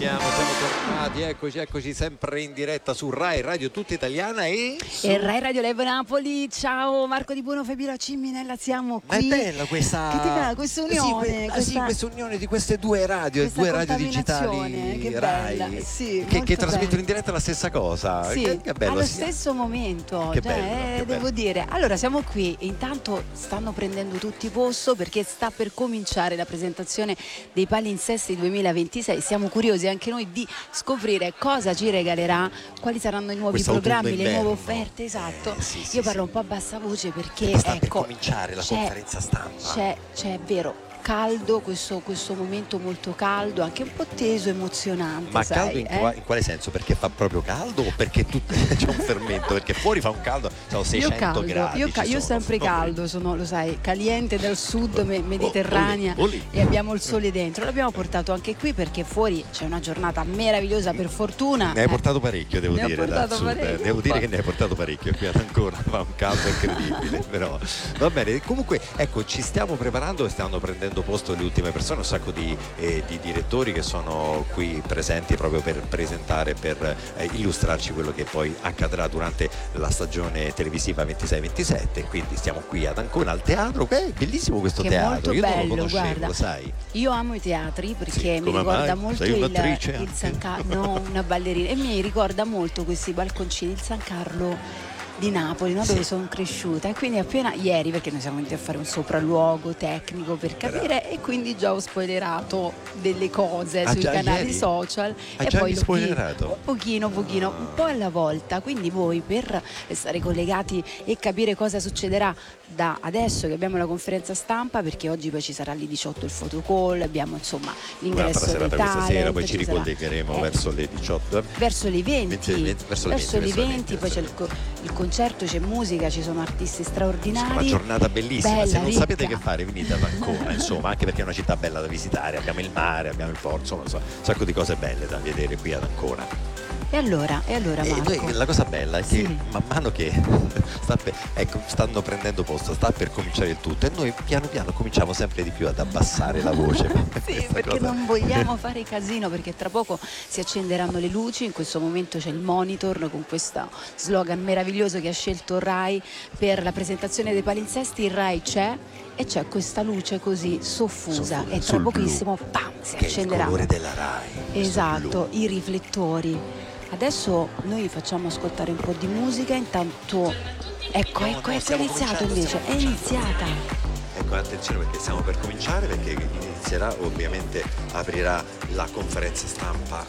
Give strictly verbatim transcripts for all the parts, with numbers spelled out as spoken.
siamo, siamo tornati, eccoci, eccoci sempre in diretta su Rai Radio Tutta Italiana e... Su... E Rai Radio Live Napoli, ciao Marco Di Buono, Fabiola Ciminella, siamo qui. Ma è bella questa... Che ti piace, questa unione? Sì, que... questa... sì, questa unione di queste due radio, due radio digitali che Rai, bella. Sì, che, che bella. trasmettono in diretta la stessa cosa. Sì, che, che bello, allo sì. stesso momento, che cioè, bello, eh, che devo bello. dire. Allora siamo qui, intanto stanno prendendo tutti posto perché sta per cominciare la presentazione dei Palinsesti duemilaventisei. Siamo curiosi anche noi di scoprire cosa ci regalerà, quali saranno i nuovi Quest'autunno programmi, le nuove inverno. offerte, esatto. Eh, sì, sì, Io parlo sì. un po' a bassa voce perché, perché sta per ecco, cominciare la c'è- conferenza stampa. c'è, c'è vero caldo, questo, questo momento molto caldo, anche un po' teso, emozionante. Ma sai, caldo in, eh? qua- in quale senso? Perché fa proprio caldo o perché tut- c'è un fermento? Perché fuori fa un caldo, sono Io seicento caldo, gradi. io, ca- ci io sono, sempre no? caldo, sono, lo sai, caliente del sud me- mediterranea olè, olè. e abbiamo il sole dentro. L'abbiamo portato anche qui perché fuori c'è una giornata meravigliosa, per fortuna. Ne hai Eh, portato parecchio, devo Ne ho dire, dal portato sud. parecchio. Devo dire che ne hai portato parecchio qui ad Ancona, fa un caldo incredibile, però va bene. Comunque, ecco, ci stiamo preparando e stanno prendendo posto le ultime persone, un sacco di, eh, di direttori che sono qui presenti proprio per presentare, per eh, illustrarci quello che poi accadrà durante la stagione televisiva ventisei ventisette. Quindi stiamo qui ad Ancona al teatro, che è bellissimo questo Che è teatro. molto Io non lo bello, conoscevo, guarda. sai. Io amo i teatri perché Sì, mi come ricorda mai? molto Sei il, un'attrice il anche? San Carlo, no, una ballerina, e mi ricorda molto questi balconcini, il San Carlo di Napoli, no? Sì. Dove sono cresciuta, e quindi appena ieri, perché noi siamo venuti a fare un sopralluogo tecnico per capire, e quindi già ho spoilerato delle cose Ah, sui già canali ieri? social. Ah, E già poi mi lo spoilerato? dico, un pochino, pochino, un po' alla volta. Quindi voi, per stare collegati e capire cosa succederà da adesso che abbiamo la conferenza stampa, perché oggi poi ci sarà alle diciotto il photocall, abbiamo insomma l'ingresso dei serata questa sera, talent, poi ci sarà- ricollegheremo eh, verso le diciotto. verso le venti, venti, venti, verso le venti, le verso le venti, venti, poi c'è il, co- il concerto, c'è musica, ci sono artisti straordinari. Una giornata bellissima, bella, se non ricca. sapete che fare venite ad Ancona, insomma, anche perché è una città bella da visitare, abbiamo il mare, abbiamo il porto, insomma, so- un sacco di cose belle da vedere qui ad Ancona. E allora, e allora E Marco? noi, la cosa bella è che Sì. man mano che sta per- ecco, stanno prendendo posto, sta per cominciare il tutto, e noi piano piano cominciamo sempre di più ad abbassare la voce. Sì, Questa perché cosa- non vogliamo fare casino, perché tra poco si accenderanno le luci. In questo momento c'è il monitor con questo slogan meraviglioso che ha scelto Rai per la presentazione dei palinsesti. Il Rai c'è e c'è questa luce così soffusa, Sul- e tra sul blu, pochissimo pam, si che è il accenderà. colore della Rai. questo Esatto, blu. i riflettori. Adesso noi facciamo ascoltare un po' di musica, intanto ecco, No, ecco, no, ecco, è stiamo iniziato cominciando, invece, stiamo è cominciando. iniziata. Ecco, attenzione perché stiamo per cominciare, perché inizierà, ovviamente aprirà la conferenza stampa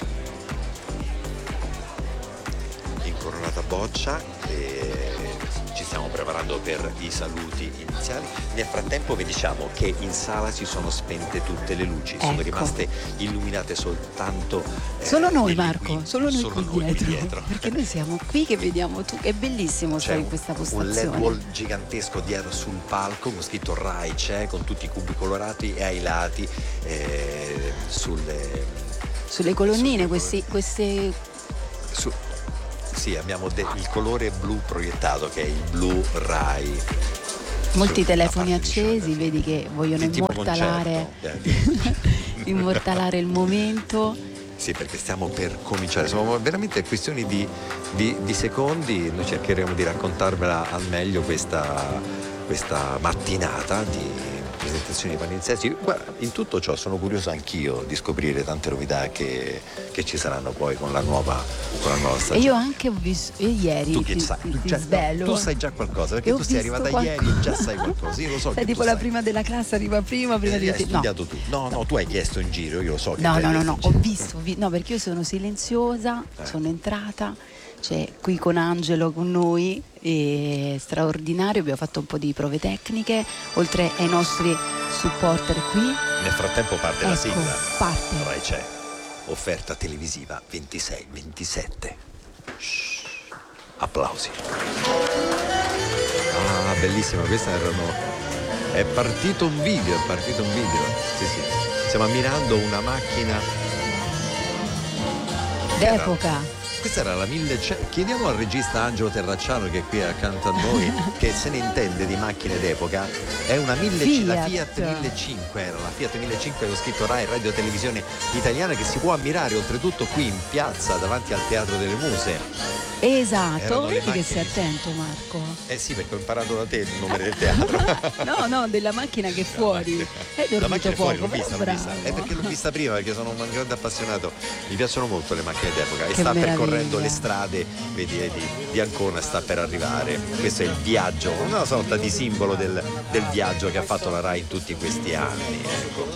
Incoronata Boccia, e ci stiamo preparando per i saluti iniziali. Nel frattempo vi diciamo che in sala si sono spente tutte le luci, sono Ecco. rimaste illuminate soltanto eh, Solo noi, quelli Marco, qui, solo noi solo qui noi dietro, qui dietro. perché noi siamo qui che vediamo tu, è bellissimo C'è stare in un, questa un L E D postazione. wall gigantesco dietro sul palco con scritto Rai c'è, con tutti i cubi colorati, e ai lati eh, sulle, Sulle colonnine, sulle questi, queste su- sì, abbiamo de- il colore blu proiettato, che è il blu Rai. molti Sulla telefoni parte di accesi, sopra. vedi che vogliono Sì, tipo immortalare concerto, eh. immortalare il momento. Sì, perché stiamo per cominciare, sono veramente questioni di, di- di secondi. Noi cercheremo di raccontarvela al meglio questa, questa mattinata di presentazioni di palinsesti. Guarda, in tutto ciò sono curioso anch'io di scoprire tante novità che, che ci saranno poi con la nuova, con la nuova E stagione. io anche ho visto, io ieri Tu che ti, sai? ti- Tu, ti già- no, svelo. tu sai già qualcosa, perché E ho tu sei visto arrivata ieri e qualcosa. già sai qualcosa. Io lo so Sai, che tipo tu la sai. prima della classe arriva prima, prima Eh, di hai tutti. No, studiato tu. No, no, tu hai chiesto in giro, io lo so che no, tu hai no, no, chiesto no, in ho giro. visto, vi- no, perché io sono silenziosa, Eh. sono entrata, cioè qui con Angelo con noi, e straordinario, abbiamo fatto un po' di prove tecniche, oltre ai nostri supporter qui. Nel frattempo parte la Ecco, sigla. parte. Rai c'è. Offerta televisiva ventisei ventisette. Shhh. Applausi. Ah, bellissima, questa erano. È partito un video, è partito un video. Sì, sì. Stiamo ammirando una macchina D'epoca. questa era la millecento. Chiediamo al regista Angelo Terracciano, che è qui accanto a noi, che se ne intende di macchine d'epoca. È una mille, Fiat. la Fiat millecinquecento, era la Fiat millecinquecento con scritto Rai Radio Televisione Italiana, che si può ammirare oltretutto qui in piazza davanti al Teatro delle Muse. Esatto, Erano le vedi che sei macchine. attento, Marco. Eh sì, perché ho imparato da te il nome del teatro. No, no, della macchina che è fuori. Hai dormito La macchina è poco, fuori, l'ho vista, l'ho bravo. vista. È perché l'ho vista prima, perché sono un grande appassionato. Mi piacciono molto le macchine d'epoca. E Che sta meraviglia. percorrendo le strade, vedi, vedi, di Ancona, sta per arrivare. Questo è il viaggio, una sorta di simbolo del, del viaggio che ha fatto la Rai in tutti questi anni. Ecco.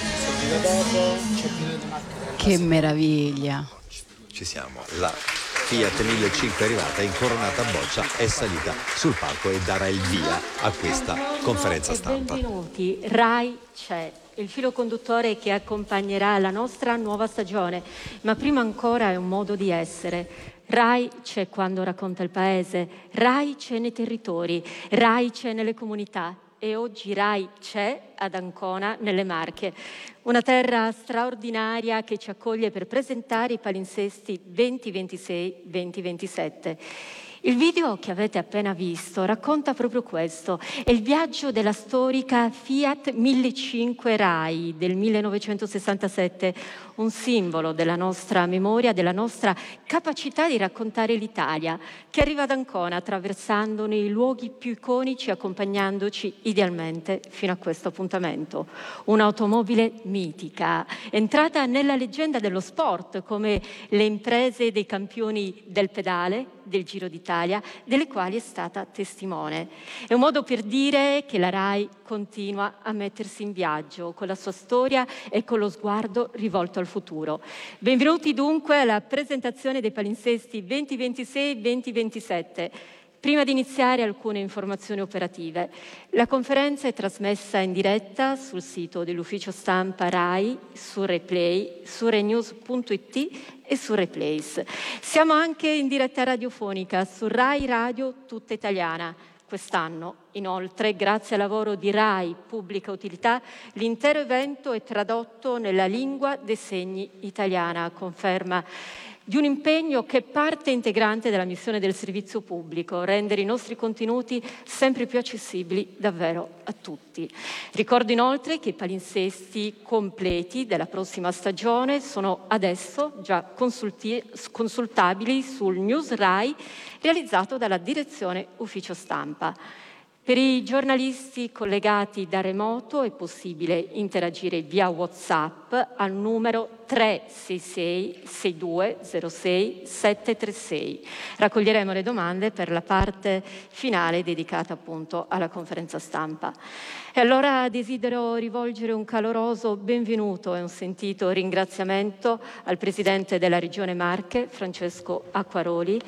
Che meraviglia. Ci siamo. La Fiat millecinquecento è arrivata, è incoronata a boccia, è salita sul palco e darà il via a questa conferenza stampa. Benvenuti, Rai c'è, il filo conduttore che accompagnerà la nostra nuova stagione, ma prima ancora è un modo di essere. Rai c'è quando racconta il paese, Rai c'è nei territori, Rai c'è nelle comunità. E oggi Rai c'è ad Ancona, nelle Marche, una terra straordinaria che ci accoglie per presentare i palinsesti venti ventisei venti ventisette. Il video che avete appena visto racconta proprio questo, è il viaggio della storica Fiat millecinquecento Rai del millenovecentosessantasette, un simbolo della nostra memoria, della nostra capacità di raccontare l'Italia, che arriva ad Ancona attraversandone i luoghi più iconici, accompagnandoci idealmente fino a questo appuntamento. Un'automobile mitica, entrata nella leggenda dello sport, come le imprese dei campioni del pedale, del Giro d'Italia, delle quali è stata testimone. È un modo per dire che la Rai continua a mettersi in viaggio con la sua storia e con lo sguardo rivolto al futuro. Benvenuti dunque alla presentazione dei palinsesti venti ventisei venti ventisette. Prima di iniziare, alcune informazioni operative. La conferenza è trasmessa in diretta sul sito dell'ufficio stampa Rai, su Replay, su renews punto it e su Replays. Siamo anche in diretta radiofonica su Rai Radio Tutta Italiana. Quest'anno, inoltre, grazie al lavoro di Rai Pubblica Utilità, l'intero evento è tradotto nella lingua dei segni italiana, a conferma di un impegno che è parte integrante della missione del servizio pubblico, rendere i nostri contenuti sempre più accessibili davvero a tutti. Ricordo inoltre che i palinsesti completi della prossima stagione sono adesso già consulti- consultabili sul News Rai realizzato dalla direzione Ufficio Stampa. Per i giornalisti collegati da remoto è possibile interagire via WhatsApp al numero tre sei sei sei due zero sei sette tre sei. Raccoglieremo le domande per la parte finale dedicata appunto alla conferenza stampa. E allora desidero rivolgere un caloroso benvenuto e un sentito ringraziamento al Presidente della Regione Marche, Francesco Acquaroli,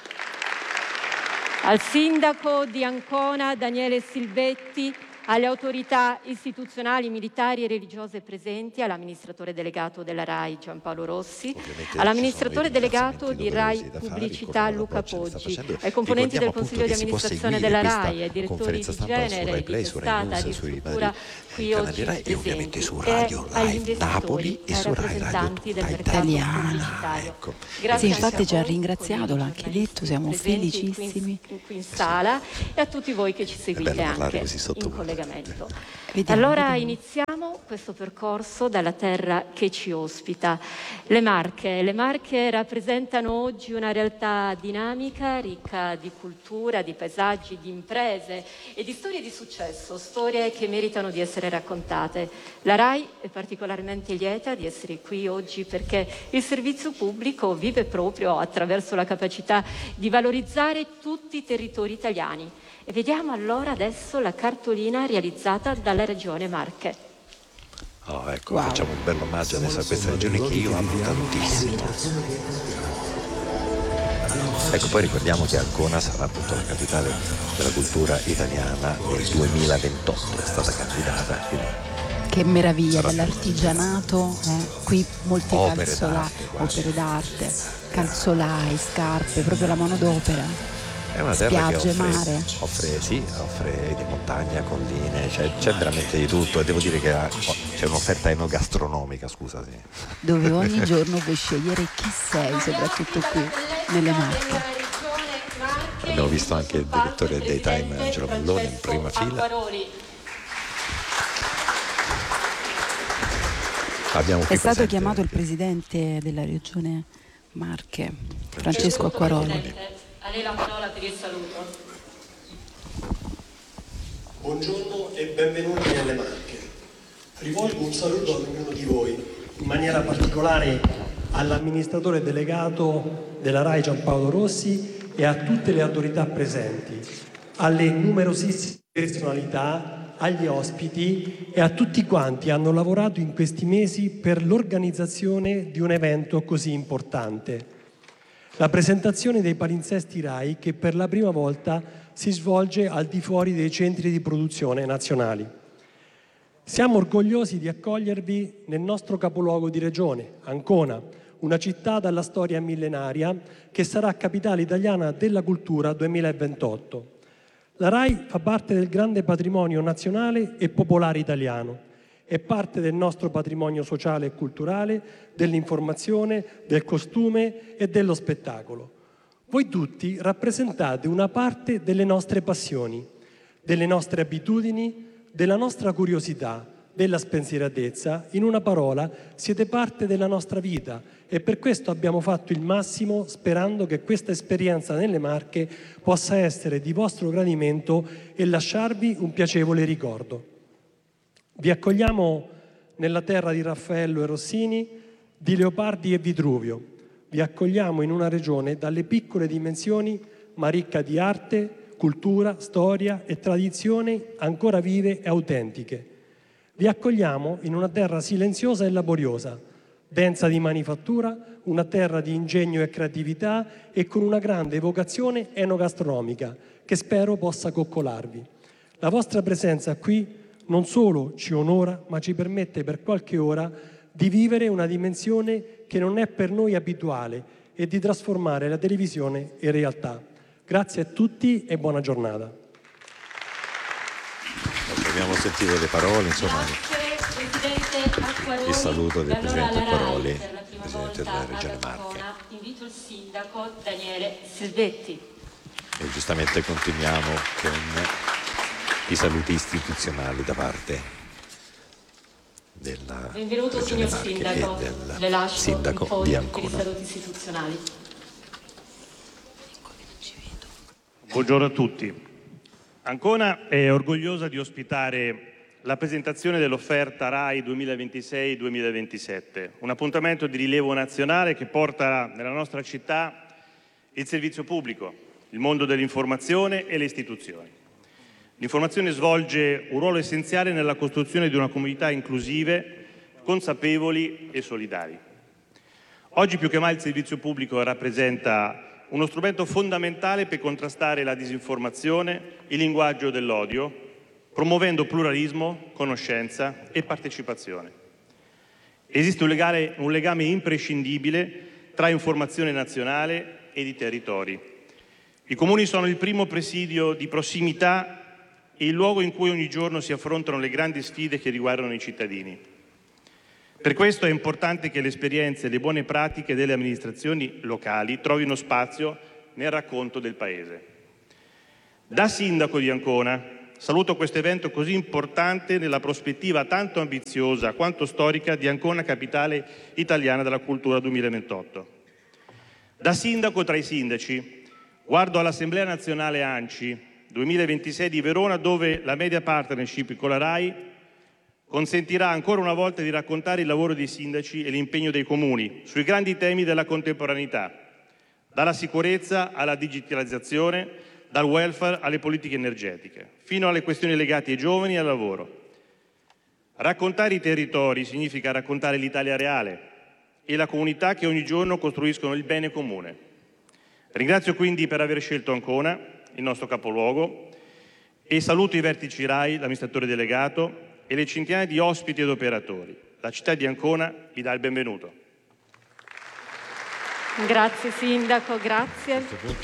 al Sindaco di Ancona, Daniele Silvetti, alle autorità istituzionali, militari e religiose presenti, all'amministratore delegato della Rai Giampaolo Rossi, all'amministratore delegato di Rai Pubblicità Luca Poggi, ai componenti del Consiglio di amministrazione della Rai, ai direttori di genere, di testata, di struttura qui oggi presenti, e agli investitori e ai rappresentanti del mercato pubblicitario. Sì, infatti ci ha ringraziato, l'ha anche detto, siamo felicissimi. Qui in sala e a tutti voi che ci seguite anche in collegamento. Vediamo, allora vediamo. iniziamo questo percorso dalla terra che ci ospita. Le Marche. Le Marche rappresentano oggi una realtà dinamica, ricca di cultura, di paesaggi, di imprese e di storie di successo, storie che meritano di essere raccontate. La Rai è particolarmente lieta di essere qui oggi perché il servizio pubblico vive proprio attraverso la capacità di valorizzare tutti i territori italiani. E vediamo allora adesso la cartolina realizzata dalla Regione Marche. Oh, ecco, Wow. facciamo un bel omaggio adesso a questa regione che io amo tantissimo. Ecco, poi ricordiamo che Ancona sarà appunto la capitale della cultura italiana nel duemilaventotto, è stata candidata. Quindi Che meraviglia sarà dell'artigianato, eh? Qui molti Opere calzolai, d'arte, guarda. opere d'arte, calzolai, scarpe, proprio la manodopera. È una terra spiagge, che offre, mare. offre, sì, offre di montagna, colline, c'è, c'è veramente di tutto, e devo dire che ha- c'è un'offerta enogastronomica, scusa, sì. Dove ogni giorno puoi scegliere chi sei, soprattutto qui nelle Marche. Abbiamo visto anche il direttore del Daytime Angelo Melloni in prima fila. Abbiamo qui È stato presente chiamato il anche- presidente della regione Marche, Francesco Acquaroli. A lei la parola per il saluto. Buongiorno e benvenuti nelle Marche. Rivolgo un saluto a ognuno di voi, in maniera particolare all'amministratore delegato della RAI Giampaolo Rossi e a tutte le autorità presenti, alle numerosissime personalità, agli ospiti e a tutti quanti hanno lavorato in questi mesi per l'organizzazione di un evento così importante. La presentazione dei palinsesti RAI che per la prima volta si svolge al di fuori dei centri di produzione nazionali. Siamo orgogliosi di accogliervi nel nostro capoluogo di regione, Ancona, una città dalla storia millenaria che sarà capitale italiana della cultura duemilaventotto. La RAI fa parte del grande patrimonio nazionale e popolare italiano. È parte del nostro patrimonio sociale e culturale, dell'informazione, del costume e dello spettacolo. Voi tutti rappresentate una parte delle nostre passioni, delle nostre abitudini, della nostra curiosità, della spensieratezza. In una parola, siete parte della nostra vita e per questo abbiamo fatto il massimo sperando che questa esperienza nelle Marche possa essere di vostro gradimento e lasciarvi un piacevole ricordo. Vi accogliamo nella terra di Raffaello e Rossini, di Leopardi e Vitruvio. Vi accogliamo in una regione dalle piccole dimensioni ma ricca di arte, cultura, storia e tradizioni ancora vive e autentiche. Vi accogliamo in una terra silenziosa e laboriosa, densa di manifattura, una terra di ingegno e creatività e con una grande vocazione enogastronomica che spero possa coccolarvi. La vostra presenza qui non solo ci onora, ma ci permette per qualche ora di vivere una dimensione che non è per noi abituale e di trasformare la televisione in realtà. Grazie a tutti e buona giornata. Abbiamo sentito le parole, insomma, il saluto del presidente Acquaroli, presidente della regione Marche. Invito il sindaco Daniele Silvetti. E giustamente continuiamo con i saluti istituzionali da parte della Benvenuto regione signor Marche sindaco, e del le lascio sindaco il di podio per i Ancona. saluti istituzionali. Buongiorno a tutti. Ancona è orgogliosa di ospitare la presentazione dell'offerta RAI duemilaventisei duemilaventisette, un appuntamento di rilievo nazionale che porta nella nostra città il servizio pubblico, il mondo dell'informazione e le istituzioni. L'informazione svolge un ruolo essenziale nella costruzione di una comunità inclusive, consapevoli e solidari. Oggi più che mai il servizio pubblico rappresenta uno strumento fondamentale per contrastare la disinformazione, il linguaggio dell'odio, promuovendo pluralismo, conoscenza e partecipazione. Esiste un legame, un legame imprescindibile tra informazione nazionale e di territori. I comuni sono il primo presidio di prossimità e il luogo in cui ogni giorno si affrontano le grandi sfide che riguardano i cittadini. Per questo è importante che le esperienze e le buone pratiche delle amministrazioni locali trovino spazio nel racconto del Paese. Da sindaco di Ancona saluto questo evento così importante nella prospettiva tanto ambiziosa quanto storica di Ancona, capitale italiana della cultura duemilaventotto. Da sindaco tra i sindaci guardo all'Assemblea Nazionale ANCI duemilaventisei di Verona, dove la media partnership con la RAI consentirà ancora una volta di raccontare il lavoro dei sindaci e l'impegno dei comuni sui grandi temi della contemporaneità, dalla sicurezza alla digitalizzazione, dal welfare alle politiche energetiche, fino alle questioni legate ai giovani e al lavoro. Raccontare i territori significa raccontare l'Italia reale e la comunità che ogni giorno costruiscono il bene comune. Ringrazio quindi per aver scelto Ancona, il nostro capoluogo, e saluto i vertici RAI, l'amministratore delegato e le centinaia di ospiti ed operatori. La città di Ancona vi dà il benvenuto. Grazie sindaco, grazie. A questo punto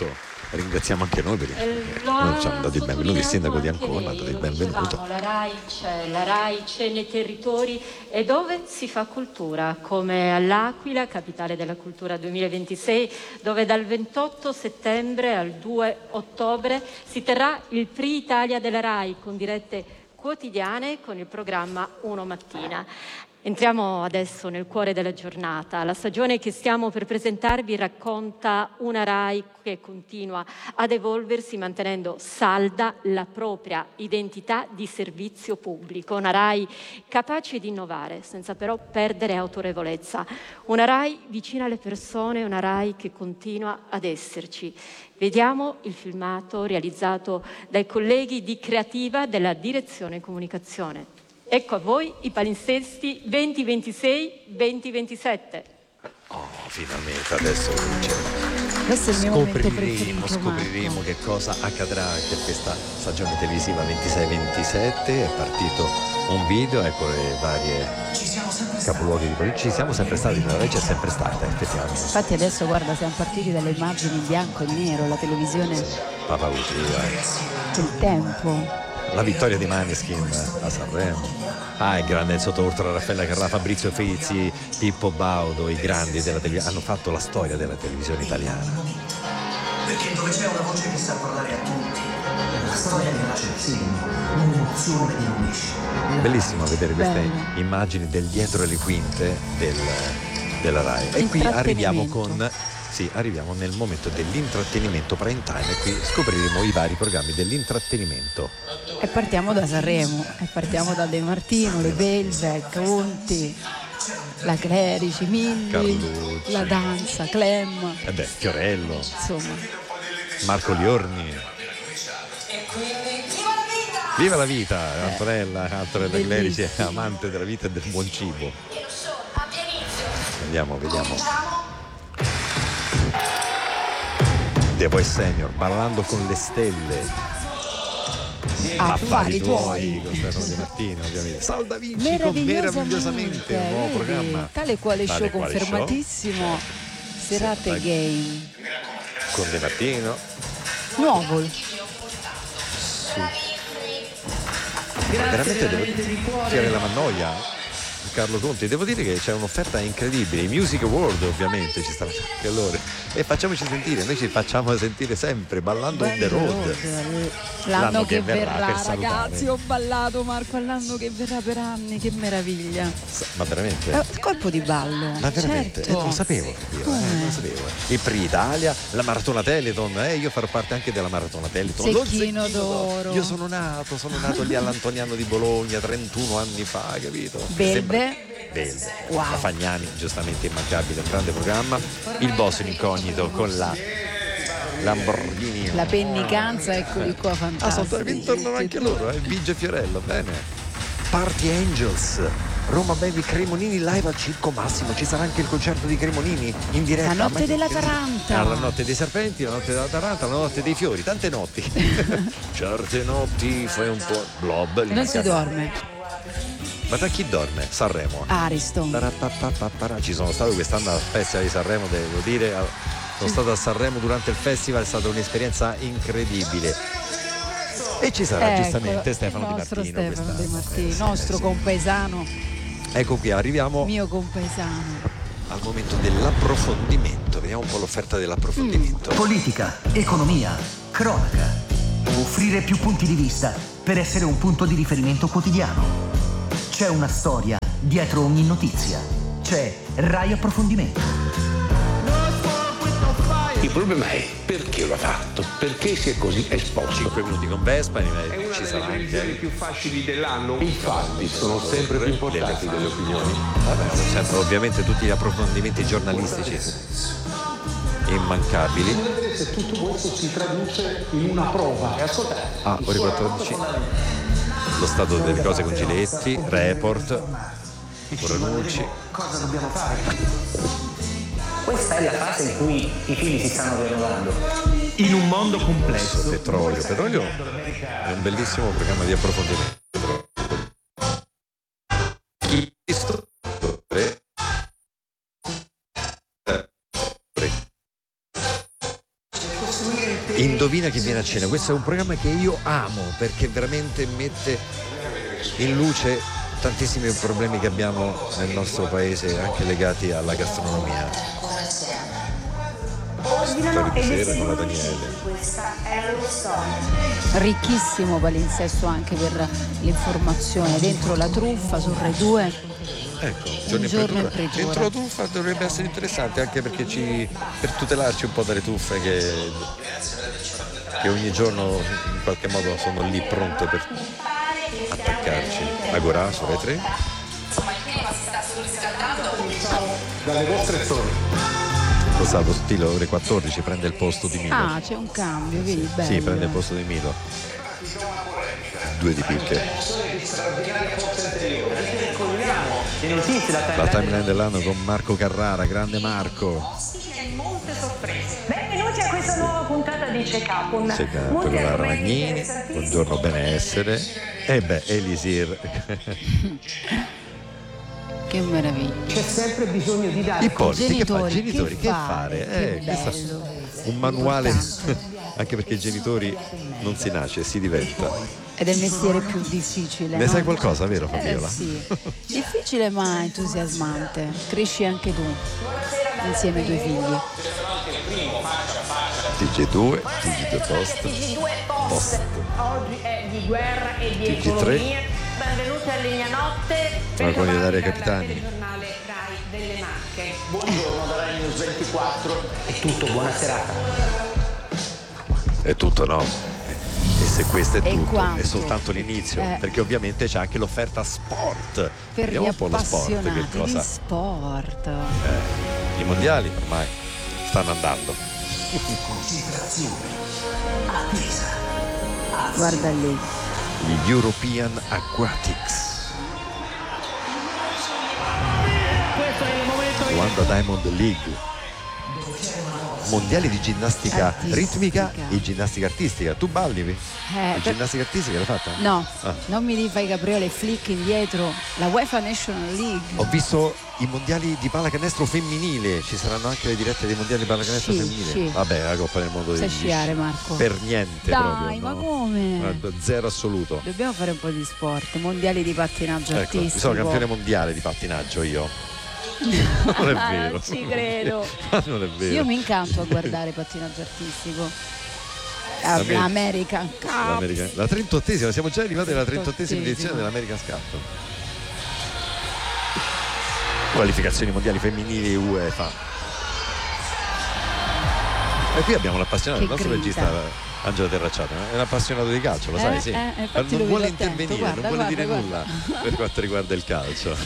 ringraziamo anche noi perché Eh, lo noi ha ci hanno dato il benvenuto, il sindaco di sottolineato Ancona ha anche dato il lei, lo benvenuto. dicevamo, la RAI c'è, la RAI c'è nei territori e dove si fa cultura, come all'Aquila, capitale della cultura duemilaventisei, dove dal ventotto settembre al due ottobre si terrà il Prix Italia della RAI con dirette quotidiane con il programma Uno Mattina. Entriamo adesso nel cuore della giornata. La stagione che stiamo per presentarvi racconta una RAI che continua ad evolversi mantenendo salda la propria identità di servizio pubblico. Una RAI capace di innovare senza però perdere autorevolezza. Una RAI vicina alle persone, una RAI che continua ad esserci. Vediamo il filmato realizzato dai colleghi di Creativa della Direzione Comunicazione. Ecco a voi i palinsesti venti ventisei venti ventisette. Oh, finalmente adesso Questo è il mio momento scopriremo, preferito, scopriremo Marco. che cosa accadrà per questa stagione televisiva ventisei ventisette. È partito un video, ecco le varie capoluoghi di politica. Ci siamo sempre stati, la RAI c'è sempre stata effettivamente. Infatti adesso guarda, siamo partiti dalle immagini in bianco e nero, la televisione Papa Utriva, del tempo. la vittoria di Maneskin a Sanremo. Ah, il grande il sottourtro Raffaella Carrà, Fabrizio Frizzi, Pippo Baudo, i grandi della televisione hanno fatto la storia della televisione italiana. Perché dove c'è una voce che sa parlare a tutti, la storia che nasce insieme, un'emozione che unisce. Bellissimo vedere queste Bello. immagini del dietro le quinte del, della RAI. E qui arriviamo con sì, arriviamo nel momento dell'intrattenimento prime time e qui scopriremo i vari programmi dell'intrattenimento. E partiamo da Sanremo, e partiamo da De Martino, le Belve, Conti, la Clerici, Milli, Carlucci. la danza, Clem, E beh, Fiorello, insomma. Marco Liorni. Viva la vita, Antonella, Antonella Clerici è amante della vita e del buon cibo. Vediamo, vediamo. The Voice Senior, ballando con le stelle. Affari tuoi. Con Stefano De Martino, ovviamente. Salda Vinci con Meravigliosamente, Meravigliosamente, un nuovo vedi? programma. Tale quale Tale show quale confermatissimo. Serate Sì, game. Con De Martino. Nuovo. Veramente devo tirare la mannoia. Carlo Conti, devo dire che c'è un'offerta incredibile. I Music Award ovviamente ci stanno anche loro. E facciamoci sentire, noi ci facciamo sentire sempre ballando on the road. L'anno, L'anno che, che verrà verrà, per salutare. ragazzi, ho ballato Marco all'anno che verrà per anni, che meraviglia. Ma veramente? Eh, colpo di ballo. Ma veramente? Certo. Eh, non lo sapevo io, eh, non lo sapevo. Il Prix Italia, la Maratona Telethon, eh, io farò parte anche della Maratona Telethon. Lo Zecchino d'oro. Io sono nato, sono nato lì all'Antoniano di Bologna trentuno anni fa, capito? Belve. Belve. Wow. La Fagnani, giustamente immancabile, un grande programma. Il boss in incognito con la Lamborghini. La pennicanza, eccoli qua, Ah, fantastici. sono intorno anche loro, eh? Vige Fiorello, bene. Party Angels, Roma Baby Cremonini live al Circo Massimo. Ci sarà anche il concerto di Cremonini in diretta. La notte Ma- della Taranta. Ah, la notte dei serpenti, la notte della Taranta, la notte dei fiori, tante notti. Certe notti fai un po' blob. lì Non si a- dorme. Ma da chi dorme? Sanremo. Ariston. Parapapapapara. Ci sono stato quest'anno al Festival di Sanremo, devo dire. Sono stato a Sanremo durante il festival, è stata un'esperienza incredibile. E ci sarà Ecco, giustamente Stefano il Di nostro Martino. Stefano Di quest'anno. Martino, Eh, sì, nostro sì. compaesano, Ecco qui, arriviamo mio compaesano. al momento dell'approfondimento. Vediamo un po' l'offerta dell'approfondimento. Politica, economia, cronaca. Offrire più punti di vista per essere un punto di riferimento quotidiano. C'è una storia dietro ogni notizia. C'è RAI Approfondimento. Il problema è perché lo ha fatto, perché si è così esposto. cinque minuti con Vespa, È una ci delle sarà televisioni anche più facili dell'anno. I fatti sono sempre più importanti delle opinioni. Vabbè, sempre, ovviamente tutti gli approfondimenti giornalistici immancabili. Se tutto questo si traduce in una prova. E ascoltate. Ah, ore quattordici. Lo stato delle cose con Giletti, Report, Ranucci. Cosa dobbiamo fare? Questa è la fase in cui i figli si stanno rinnovando. In un mondo complesso. Petrolio. Petrolio è un bellissimo programma di approfondimento. Istruttore. Costruire il Indovina chi viene a cena. Questo è un programma che io amo perché veramente mette in luce tantissimi problemi che abbiamo nel nostro paese, anche legati alla gastronomia. Sera con la Daniele. Ricchissimo palinsesto anche per l'informazione, dentro la truffa su Rai due. Ecco, un giorno in pregiura. Dentro la truffa dovrebbe essere interessante anche perché ci, per tutelarci un po' dalle truffe che, che ogni giorno in qualche modo sono lì pronte per attaccarci. Agora su Rai tre. Dalle vostre zone. Lo Salvo Sottile ore quattordici prende il posto di Milo. Ah, c'è un cambio, vedi, bello. Sì, prende il posto di Milo. Due di picche. La timeline dell'anno con Marco Carrara, grande Marco. Benvenuti a questa nuova puntata di Check Up. Un Check Up con la Ragnini, buongiorno benessere. E beh, Elisir. Che meraviglia. C'è sempre bisogno di dare Ippoliti, genitori, che fa? Genitori, che che fare? fare? Eh, Che questo bello. un manuale, anche perché i genitori non si nasce, si diventa. Ed è il mestiere più difficile. Ne no? sai qualcosa, vero Fabiola? Eh, sì. Difficile ma entusiasmante. Cresci anche tu insieme ai tuoi figli. T G due, T G due Post, T G due Post. Post. Oggi è di guerra e di T G tre. economia. Benvenuti a Legnanotte. Con quelli dell'area Capitani. Il giornale Rai delle Marche. Buongiorno da Rai News ventiquattro. È tutto, buona serata. È tutto, no? E se questo è E tutto, quanto? è soltanto l'inizio, Eh. perché ovviamente c'è anche l'offerta sport. Per Vediamo gli un po' lo sport, che appassionati cosa. di sport. Eh, I mondiali ormai stanno andando. Guarda lì. Gli European Aquatics. Luanda Diamond League. Mondiali di ginnastica Artistica. ritmica e ginnastica artistica. Tu balli? Eh, E per- ginnastica artistica l'hai fatta? No, Ah. non mi rifai capriole flick indietro. La UEFA National League. Ho visto i mondiali di pallacanestro femminile, ci saranno anche le dirette dei mondiali di pallacanestro Sì, femminile. sì. Vabbè, la Coppa del Mondo Sai degli sciare, sci. Marco? Per niente Dai, proprio. ma no. come? Guarda, zero assoluto. Dobbiamo fare un po' di sport. Mondiali di pattinaggio Ecco, artistico. sono campione mondiale di pattinaggio io. Non è vero. Non ci credo. Ma non è vero. Io mi incanto a guardare pattinaggio artistico. L'Amer- American Cup. L'America- La trentottesima, siamo già arrivati alla trentottesima trentottesima. edizione dell'American Cup. Qualificazioni mondiali femminili UEFA. E qui abbiamo l'appassionato, il Che nostro grinta. regista Angelo Terracciato, è un appassionato di calcio, lo Eh, sai, sì. eh, Ma infatti lo non vedo vuole attento, intervenire, guarda, non vuole guarda, dire guarda. nulla per quanto riguarda il calcio.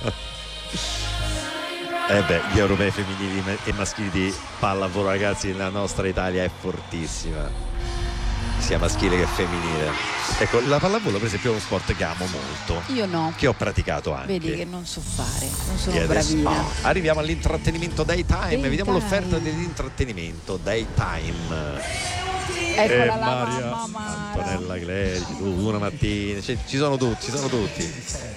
Eh beh, gli europei femminili e maschili di pallavolo, ragazzi, la nostra Italia è fortissima, sia maschile che femminile. Ecco, la pallavolo per esempio è uno sport che amo molto, Io no. che ho praticato anche. Vedi che non so fare, non sono Chiede bravina. spa. Arriviamo all'intrattenimento Daytime, Daytime. vediamo l'offerta dell'intrattenimento Daytime. Eccola Eh, la Maria mamma Mara. Antonella Clerici, tu, una mattina, cioè, ci sono tutti, ci sono tutti.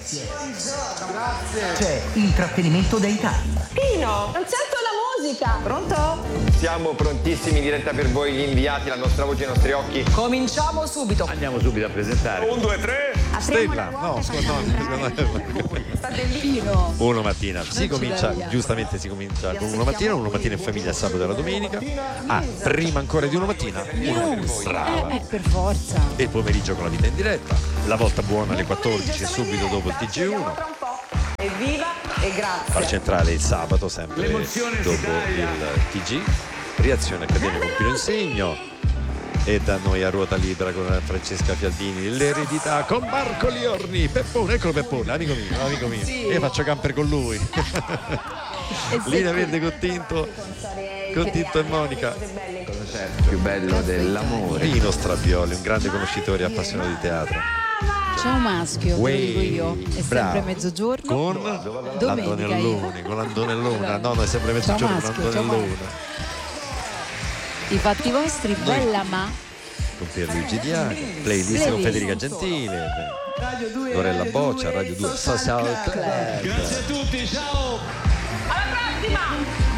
C'è intrattenimento daytime. Pino, non sento la musica. Pronto? Siamo prontissimi in diretta per voi, gli inviati, la nostra voce, i nostri occhi. Cominciamo subito. Andiamo subito a presentare. Un, due, tre. Stella, no, scusa, no, no. State lì. Pino. Uno mattina, si ci comincia, vediamo. giustamente si comincia con uno mattina, uno mattina in famiglia il sabato e la domenica. Ah, prima ancora di uno mattina, uno brava. Eh, eh, per forza. E il pomeriggio con la vita in diretta, la volta buona alle quattordici subito dopo il T G uno. Tra un po'. Evviva e grazie. Bar centrale il sabato, sempre dopo il T G. Reazione Accademia con Pino Insegno. E da noi a ruota libera con Francesca Fialdini, l'eredità con Marco Liorni. Peppone, eccolo Peppone, amico mio, amico mio. Sì. Io faccio camper con lui. Linea verde con Tinto, con Tinto e Monica. Più bello dell'amore. Pino Strabioli, un grande conoscitore e appassionato di teatro. C'è un maschio, te lo Uè, dico io. È bravo. sempre mezzogiorno. Con Domenica l'Antonellone, con l'Antonellone. No, no, è sempre mezzogiorno con maschio, c'è l'Antonellone. I fatti vostri, bella ma. Con Pierluigi Diani, playlist con Federica Gentile, Lorella Boccia, Radio due Social Club. Alla prossima.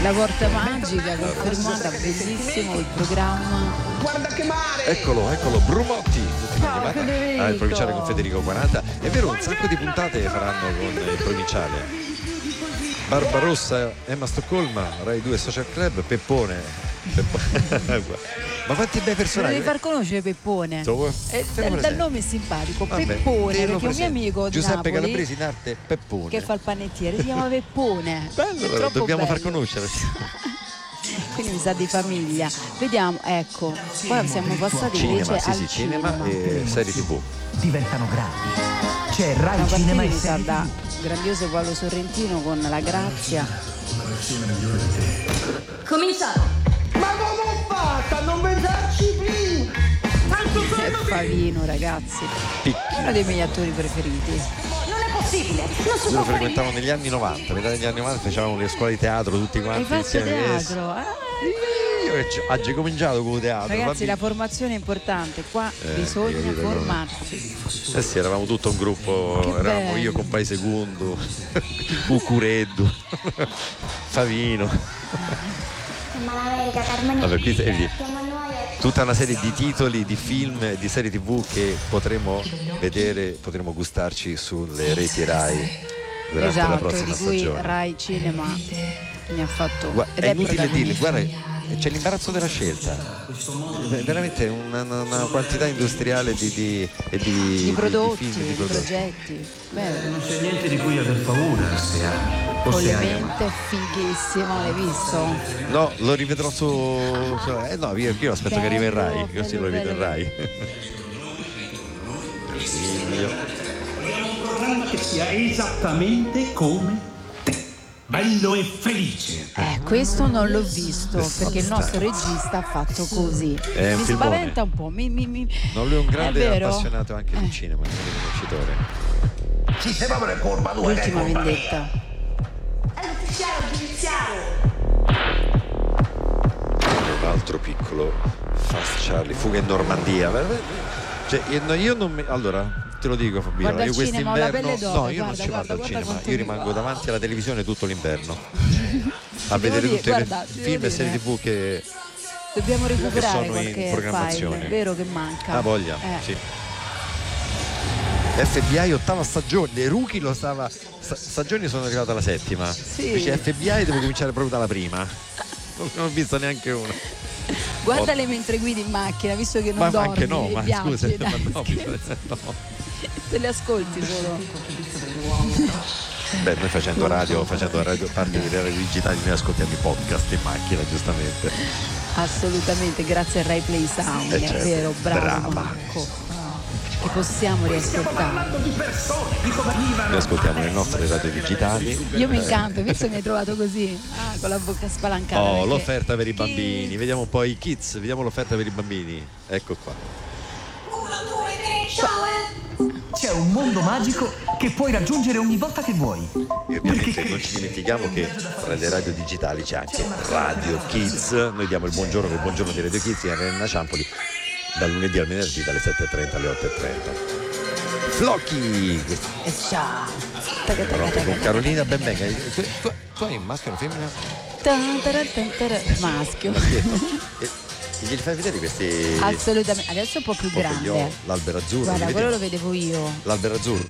La porta magica confermata, bellissimo il programma. Guarda che mare! Eccolo, eccolo, Brumotti. Ciao, Federico. Ah, il provinciale con Federico quaranta. È vero, un sacco di puntate faranno con il provinciale. Barbarossa, Emma Stoccolma, Rai due Social Club, Peppone. Peppone. Ma quanti bei personaggi. Devi far conoscere Peppone. So, eh, dal, dal nome è simpatico. Vabbè, Peppone, perché presente. un mio amico di Giuseppe Napoli, Calabresi in arte Peppone, che fa il panettiere, si chiama Peppone. Bello, È troppo dobbiamo bello. far conoscere. Quindi mi sa di famiglia. Vediamo, ecco, poi siamo passati Cinema, invece sì, al sì, cinema e serie tivù. Diventano grandi. C'è Rai Una Cinema partita e mi sa serie da tivù. grandioso Paolo Sorrentino con La Grazia. Cominciamo. Ma come ho fatta a non pensarci prima? E Favino, ragazzi, uno dei miei attori preferiti. Non è possibile, non si Io può lo fare. frequentavo negli anni novanta, metà degli anni novanta facevamo le scuole di teatro tutti Hai quanti fatto insieme. teatro? Ah, Io che c- oggi ho cominciato con il teatro. ragazzi, la vabbè. formazione è importante, qua Eh, bisogna io vedo formarsi. Eh sì, eravamo tutto un gruppo, Che eravamo bello. io con Pai Secondo, Cucureddu, Favino. L'America, Carmen. Vabbè, qui è lì. Siamo noi. Tutta una serie di titoli, di film, di serie tivù che potremo vedere, potremo gustarci sulle reti Rai durante la Esatto, prossima di cui stagione. Rai Cinema ne ha fatto. Gua- ed è inutile protagonista. dirle, guarda, c'è l'imbarazzo della scelta. È veramente una, una quantità industriale di, di, e di, Di prodotti, di film, di, di prodotti. progetti. Bello. Non c'è niente di cui aver paura se ha. Con le mente fighissimo, l'hai visto? No, lo rivedrò su. su- eh no, io, io aspetto che arrivi in Rai, Bello, così lo bello, rivedo in bello. Rai. Figlio. Vogliamo un programma che sia esattamente come te. Bello e felice. Eh, questo non l'ho visto perché il nostro regista ha fatto così. È un mi filmone. spaventa un po'. Mi, mi, mi... No, lui è un grande È vero? appassionato anche di Eh. cinema, un grande conoscitore. Sì, se proprio è colpa tua, che è L'ultima colpa mia. vendetta. È giudiziario, giudiziario. Un altro piccolo Fast Charlie, Fuga in Normandia. Cioè, io, io non mi. Allora, te lo dico Fabiola, Guarda io il cinema, ho la quest'inverno. pelle d'oro, No, io non guarda, ci vado guarda, al guarda cinema, quanto io mi rimango va. davanti alla televisione tutto l'inverno. A Devo vedere dire, tutte guarda, le devo film e dire, serie tivù che. Dobbiamo recuperare sono in qualche programmazione. file, è vero che manca. Ha voglia, Eh. sì. F B I ottava stagione, le Rookie lo stava. sta- stagioni sono arrivato alla settima. Sì. Invece F B I devo cominciare proprio dalla prima. Non ne ho visto neanche una. Guardale mentre guidi in macchina, visto che non Ma, ma dormi anche no, e ma viaggi, scusa, dai, ma no, scherzo. no. Te le ascolti solo. Beh, noi facendo radio, facendo radio, parte di radio digitali, noi ascoltiamo i podcast in macchina, giustamente. Assolutamente, grazie a Rai Play Sound, Eh, è certo. vero, bravo Brava. Marco. Che possiamo riascoltare. Noi ascoltiamo le nostre radio digitali. Io mi incanto, visto che mi hai trovato così, ah, con la bocca spalancata. Oh, perché- l'offerta per i bambini. Vediamo un po' i kids, vediamo l'offerta per i bambini. Ecco qua. C'è un mondo magico che puoi raggiungere ogni volta che vuoi. E ovviamente non ci dimentichiamo che tra le radio digitali c'è anche Radio Kids. Noi diamo il buongiorno con il buongiorno di Radio Kids in Arena Ciampoli dal lunedì al venerdì dalle sette e trenta alle otto e trenta. Flocchi! E ciao. Taca, taca, Pronto taca, con taca. Carolina Benvenga. Tu, tu, tu hai un maschio e una femmina? Tan, taran, tan, taran. Maschio. Maschietto. E, e glieli fai vedere questi. Assolutamente, adesso è un po' più Proprio io, grande. l'albero azzurro. Guarda, li quello lo vediamo? vedevo io. L'albero azzurro.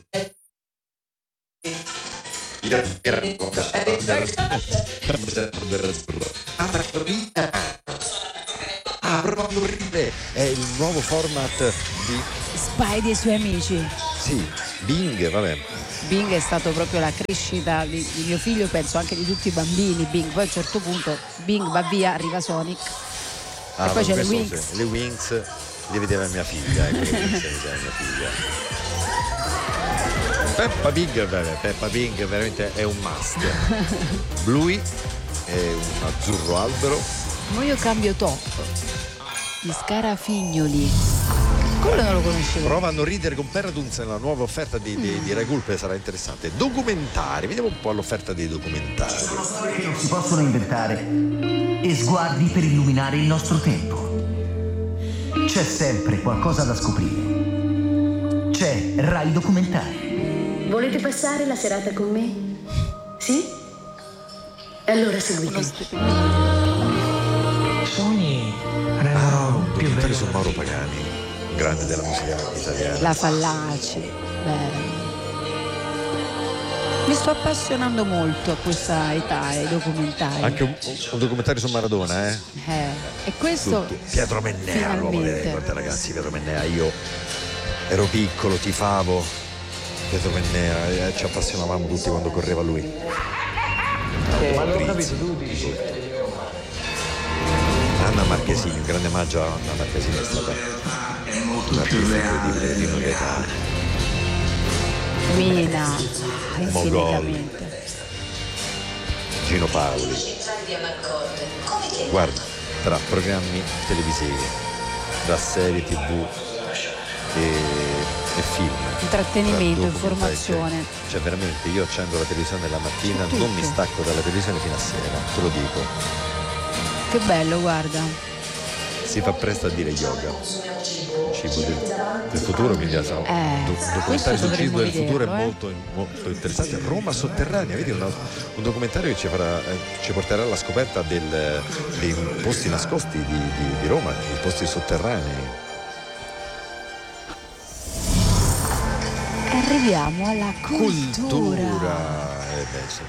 Ah, proprio orribile. È il nuovo format di. Spidey e i suoi amici. Sì, Bing, vabbè. Bing è stato proprio la crescita di, di mio figlio, penso anche di tutti i bambini. Bing, poi a un certo punto Bing va via, arriva Sonic. Ah, e poi c'è le questo Wings. sì. Le Wings li vedeva mia figlia, ecco, le Wings le vedeva mia figlia. Peppa Pig, vabbè, Peppa Pig veramente è un must. Bluey è un azzurro albero. Ma io cambio top. Gli Scarafignoli. Quello non lo conoscevo. Prova a non ridere con Paraduns, la nuova offerta di, di, di Rai Gulp sarà interessante. Documentari, vediamo un po' l'offerta dei documentari. Storie che non si possono inventare e sguardi per illuminare il nostro tempo. C'è sempre qualcosa da scoprire. C'è Rai Documentari. Volete passare la serata con me? Sì? E allora seguite. Sogni Ah, un documentario su Mauro Pagani, un grande della musica italiana. La Fallaci, bello. Mi sto appassionando molto a questa età ai documentari. Anche un, un documentario su Maradona, eh? Eh, e questo Tutto. Pietro Mennea, l'uomo dei record, ragazzi. Pietro Mennea, io ero piccolo, tifavo Pietro Mennea, eh, ci appassionavamo tutti quando correva lui. Eh, ma l'ho capito tu, dici. Anna Marchesini, un grande omaggio a Anna Marchesini, è stata un'artista incredibile di noi età. Mina, Mogol, infinitamente. Gino Paoli. Guarda, tra programmi televisivi, tra serie tv e, e film, Intrattenimento, tra documentari, informazione. Cioè, cioè veramente io accendo la televisione la mattina, non mi stacco dalla televisione fino a sera, te lo dico. Che bello, guarda. Si fa presto a dire yoga. Cibo del, del futuro, quindi insomma, Eh, do, documentario sul cibo del vederlo, futuro eh. è molto, molto interessante. Roma sotterranea, vedi una, un documentario che ci, farà, eh, ci porterà alla scoperta del, dei posti nascosti di, di, di Roma, i posti sotterranei. Arriviamo alla cultura. Cultura. Eh beh, sì.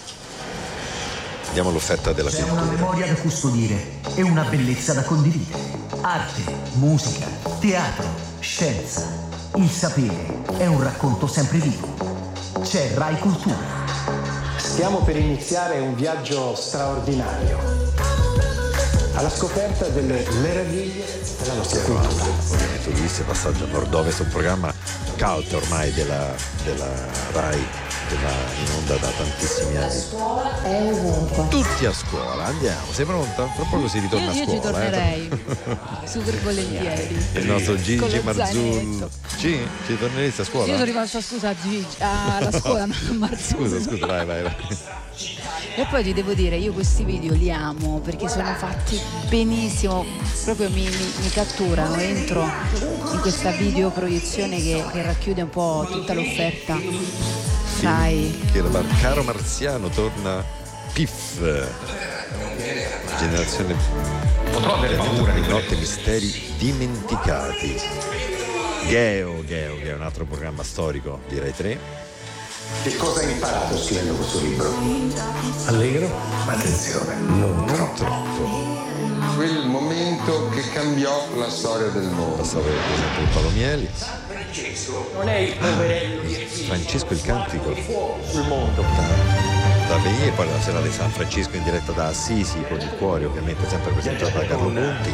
Diamo l'offerta della C'è una cultura. memoria da custodire e una bellezza da condividere. Arte, musica, teatro, scienza. Il sapere è un racconto sempre vivo. C'è Rai Cultura. Stiamo per iniziare un viaggio straordinario alla scoperta delle meraviglie della nostra cultura. Ovviamente Ulisse, passaggio a nord-ovest, un programma cult ormai della, della Rai, che va in onda da tantissimi anni. È ovunque. Tutti a scuola, andiamo, sei pronta? Tra poco si ritorna Io, io a ci scuola. tornerei Eh? super volentieri. Il nostro Con Gigi lo Marzullo. zainetto. Ci? Ci torneresti a scuola? Io sono rimasta, scusa, Gigi, alla scuola, no, Marzullo. Scusa, scusa, vai, vai, vai. E poi ti devo dire, io questi video li amo perché sono fatti benissimo, proprio mi, mi, mi catturano, entro in questa videoproiezione che, che racchiude un po' tutta l'offerta. Sai, Che era Caro Marziano, torna Piff. Generazione Potrò avere paura di Notte Misteri Dimenticati. Geo, Geo, che è un altro programma storico di Rai tre. Che cosa hai imparato scrivendo questo libro? Allegro? Ma attenzione, non troppo. Quel momento che cambiò la storia del mondo. La storia per esempio di Palomieli. Non è il poverello Francesco il Cantico. sul mondo. Da venire, e poi la sera di San Francesco in diretta da Assisi con il cuore, ovviamente sempre presentato da Carlo Conti.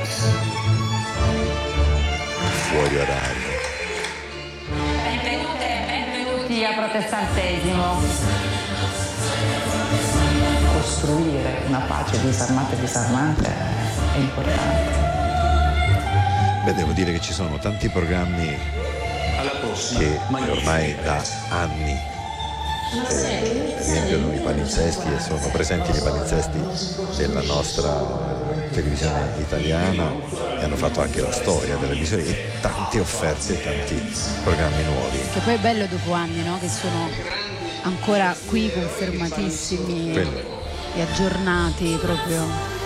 Fuori orario. Benvenute, benvenuti a Protestantesimo. Costruire una pace disarmata e disarmante è importante. Beh, devo dire che ci sono tanti programmi che ormai da anni eh, riempiono i palinsesti e sono presenti nei palinsesti della nostra televisione italiana e hanno fatto anche la storia della televisione e tante offerte, tanti programmi nuovi. che poi è bello dopo anni, no? Che sono ancora qui confermatissimi Quello. e aggiornati proprio.